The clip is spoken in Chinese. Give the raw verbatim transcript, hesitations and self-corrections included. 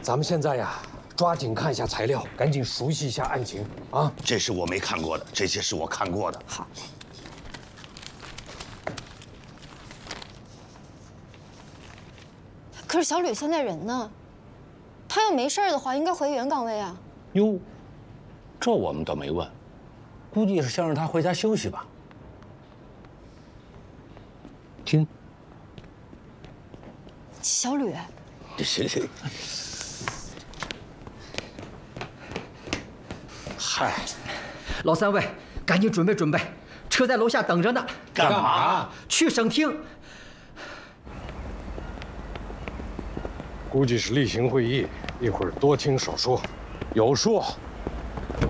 咱们现在呀，抓紧看一下材料，赶紧熟悉一下案情啊。 这是我没看过的，这些是我看过的。 好。可是小吕现在人呢？他要没事的话，应该回原岗位啊。 哟，这我们倒没问，估计是想让他回家休息吧。听， 小吕， 行行。 嗨， 老三位，赶紧准备准备，车在楼下等着呢。 干嘛？ 去省厅。 估计是例行会议，一会儿多听少说，有说